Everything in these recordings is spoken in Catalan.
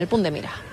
El punt de mira.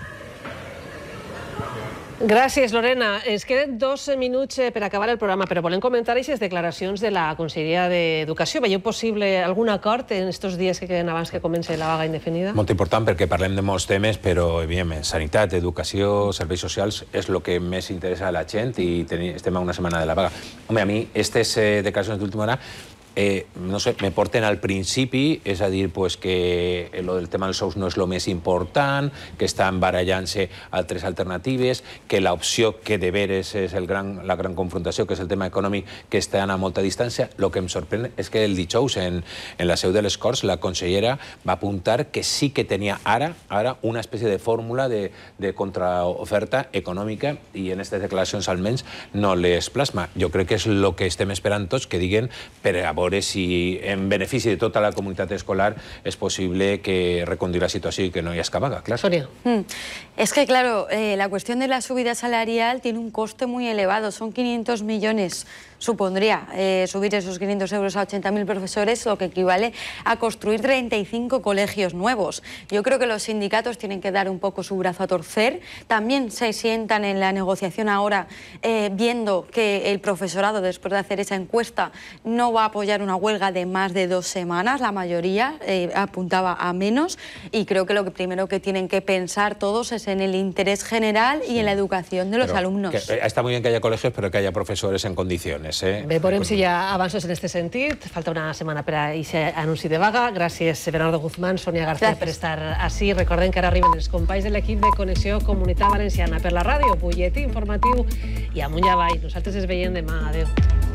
Gràcies, Lorena. Ens queden 2 minuts per acabar el programa, però volem comentar aquestes declaracions de la Conselleria d'Educació. Veieu possible algun acord en aquests dies que queden abans que comenci la vaga indefinida? Molt important perquè parlem de molts temes, però evidentment sanitat, educació, serveis socials és el que més interessa a la gent i estem a una setmana de la vaga. Home, a mi aquestes declaracions d'última hora no sé, me porten al principi, és a dir, que el tema dels sous no és el més important, que estan barallant-se altres alternatives, que l'opció que de veres és la gran confrontació, que és el tema econòmic, que estan a molta distància. El que em sorprèn és que el dijous, en la seu de les Corts, la consellera va apuntar que sí que tenia ara una espècie de fórmula de contraoferta econòmica i en aquestes declaracions almenys no les plasma. Jo crec que és el que estem esperant tots, que diguen per a veure si en benefici de tota la comunitat escolar és possible que reconduir la situació y que no haya vaga, claro. Sonia. Es que, claro, la cuestión de la subida salarial tiene un coste muy elevado, son 500 millones. Supondría subir esos 500 euros a 80.000 profesores, lo que equivale a construir 35 colegios nuevos. Yo creo que los sindicatos tienen que dar un poco su brazo a torcer. También se sientan en la negociación ahora viendo que el profesorado, después de hacer esa encuesta, no va a apoyar una huelga de más de 2 semanas. La mayoría apuntaba a menos y creo que lo primero que tienen que pensar todos es en el interés general y en la educación de los alumnos. Está muy bien que haya colegios, pero que haya profesores en condiciones. Bé, veurem si hi ha avanços en aquest sentit. Falta una setmana per a aquest anunci de vaga. Gràcies, Bernardo Guzmán, Sonia García, per estar així. Recordem que ara arriben els companys de l'equip de Connexió Comunitat Valenciana per la ràdio, butlletí informatiu i amunt i avall. Nosaltres ens veiem demà. Adéu.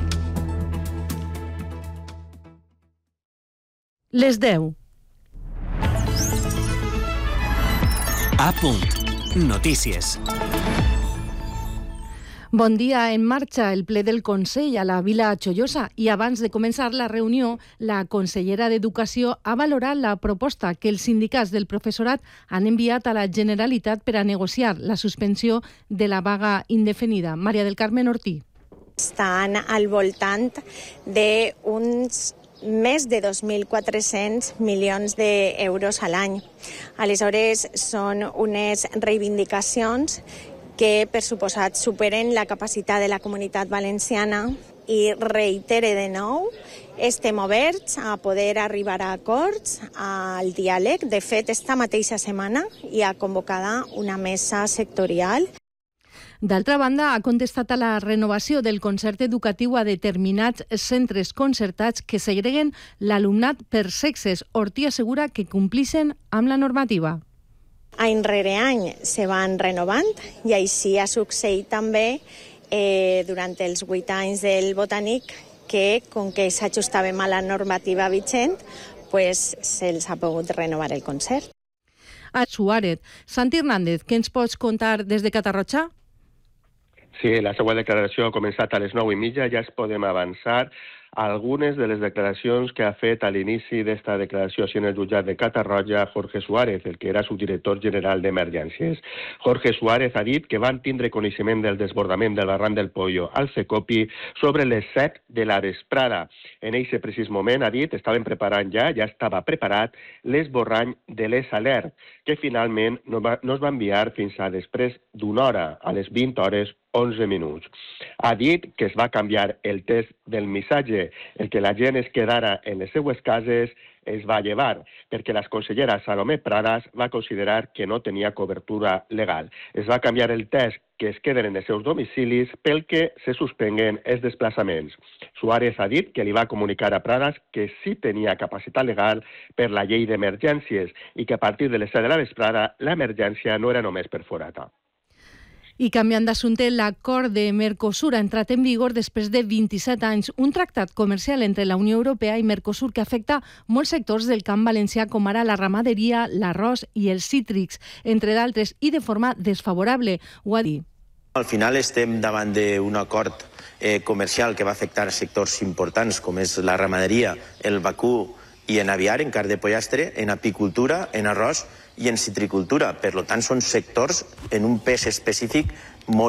Les 10. A punt. Notícies. Bon dia. En marxa el ple del Consell a la Vila Joiosa i abans de començar la reunió, la consellera d'Educació ha valorat la proposta que els sindicats del professorat han enviat a la Generalitat per a negociar la suspensió de la vaga indefinida. Maria del Carmen Ortí. Estan al voltant d'uns més de 2.400 milions d'euros a l'any. Aleshores, són unes reivindicacions que, per suposat, superen la capacitat de la Comunitat Valenciana i reitere de nou, estem oberts a poder arribar a acords, al diàleg. De fet, esta mateixa setmana hi ha convocada una mesa sectorial. D'altra banda, ha contestat a la renovació del concert educatiu a determinats centres concertats que segreguen l'alumnat per sexes. Ortí assegura que complixen amb la normativa. Any rere any se van renovant i així ha succeït també durant els 8 anys del Botànic que, com que s'ajustàvem a la normativa vigent, se'ls ha pogut renovar el concert. A Suárez. Santi Hernández, què ens pots contar des de Catarroja? Sí, la següent declaració ha començat a les 9:30, ja es podem avançar algunes de les declaracions que ha fet a l'inici d'esta declaració en el jutjat de Catarroja Jorge Suárez, el que era subdirector general d'Emergències. Jorge Suárez ha dit que van tindre coneixement del desbordament del barranc del Pollo al Secopi sobre les 7 de la vesprada. En aquest precís moment, ha dit, estaven preparant ja estava preparat l'esborrany de l'Esalert, que finalment no es va enviar fins a després d'una hora, a les 20:11. Ha dit que es va canviar el test del missatge, el que la gent es quedara en les seues cases es va llevar, perquè la consellera Salomé Pradas va considerar que no tenia cobertura legal. Es va canviar el test que es queden en els seus domicilis pel que se suspenguen els desplaçaments. Suárez ha dit que li va comunicar a Pradas que sí tenia capacitat legal per la llei d'emergències i que a partir de les 7 de la vesprada l'emergència no era només per forata. I canviant d'assumpte, l'acord de Mercosur ha entrat en vigor després de 27 anys, un tractat comercial entre la Unió Europea i Mercosur que afecta molts sectors del camp valencià, com ara la ramaderia, l'arròs i els cítrics, entre d'altres, i de forma desfavorable, ho ha dit. Al final estem davant d'un acord comercial que va afectar sectors importants com és la ramaderia, el vacú i en aviar, en carn de pollastre, en apicultura, en arròs i en citricultura. Per tant, són sectors en un pes específic molt